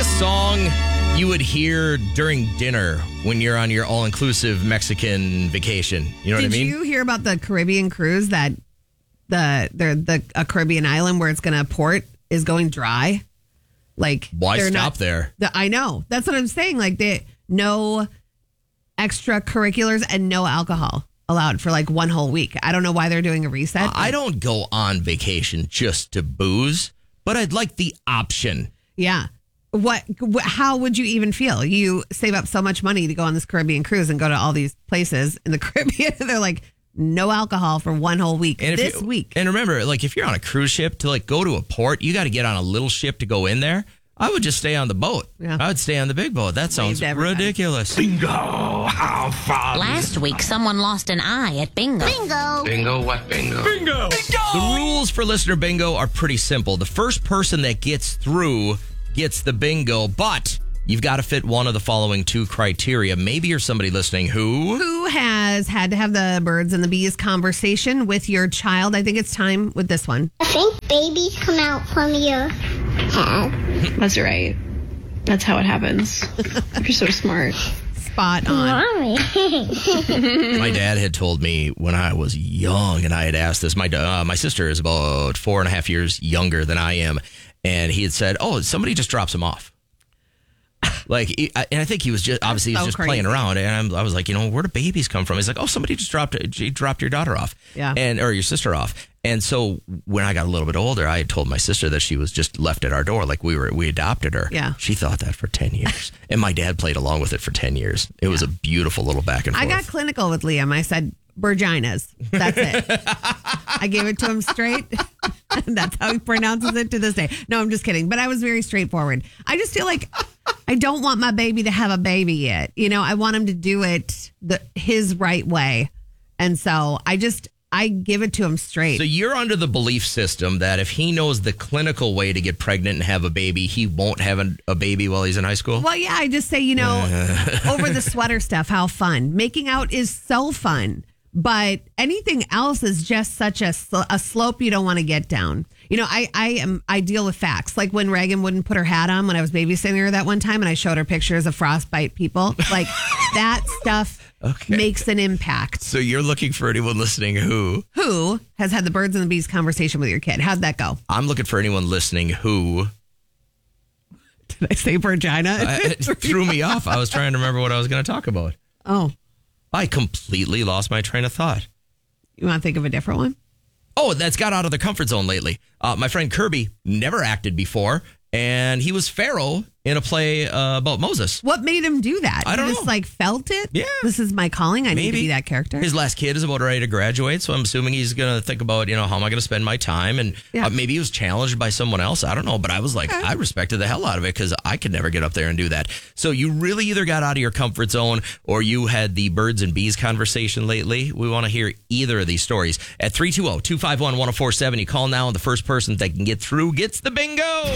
a song you would hear during dinner when you're on your all-inclusive Mexican vacation. You know what I mean? Did you hear about the Caribbean cruise that a Caribbean island where it's going to port is going dry? Like, why stop there? I know. That's what I'm saying. Like, no extracurriculars and no alcohol allowed for like one whole week. I don't know why they're doing a reset. I don't go on vacation just to booze, but I'd like the option. Yeah. How would you even feel? You save up so much money to go on this Caribbean cruise and go to all these places in the Caribbean. They're like, no alcohol for one whole week this week. And remember, like, if you're on a cruise ship to like go to a port, you got to get on a little ship to go in there. I would just stay on the boat. Yeah. I would stay on the big boat. That sounds ridiculous. Bingo! How fun! Last week, someone lost an eye at bingo. Bingo! Bingo what bingo? Bingo! The rules for listener bingo are pretty simple. The first person that gets through gets the bingo, but you've got to fit one of the following two criteria. Maybe you're somebody listening who has had to have the birds and the bees conversation with your child. I think it's time with this one. I think babies come out from your head. That's right. That's how it happens. You're so smart. Spot on. Mommy. My dad had told me when I was young, and I had asked this. My sister is about 4.5 years younger than I am, and he had said, "Oh, somebody just drops him off." Like, and I think he was just playing around, and I was like, where do babies come from? He's like, oh, somebody just dropped your daughter off, or your sister off. And so when I got a little bit older, I had told my sister that she was just left at our door, like we adopted her. Yeah, she thought that for 10 years, and my dad played along with it for 10 years. It was a beautiful little back and forth. I got clinical with Liam. I said, Virginas. That's it. I gave it to him straight. That's how he pronounces it to this day. No, I'm just kidding. But I was very straightforward. I just feel like I don't want my baby to have a baby yet. I want him to do it his right way. And so I give it to him straight. So you're under the belief system that if he knows the clinical way to get pregnant and have a baby, he won't have a baby while he's in high school? Well, yeah, I just say, over the sweater stuff, how fun. Making out is so fun. But anything else is just such a slope you don't want to get down. I deal with facts. Like when Reagan wouldn't put her hat on when I was babysitting her that one time and I showed her pictures of frostbite people. Like that stuff makes an impact. So you're looking for anyone listening who has had the birds and the bees conversation with your kid. How'd that go? I'm looking for anyone listening who... Did I say Virginia? It threw me off. I was trying to remember what I was going to talk about. Oh. I completely lost my train of thought. You want to think of a different one? Oh, that's got out of their comfort zone lately. My friend Kirby never acted before, and he was Pharaoh in a play about Moses. What made him do that? I don't know. Just felt it? Yeah. This is my calling. I need to be that character. His last kid is about ready to graduate, so I'm assuming he's going to think about, how am I going to spend my time? And maybe he was challenged by someone else. I don't know, but I was like, I respected the hell out of it because I could never get up there and do that. So you really either got out of your comfort zone or you had the birds and bees conversation lately. We want to hear either of these stories. At 320-251-1047, you call now, and the first person that can get through gets the bingo.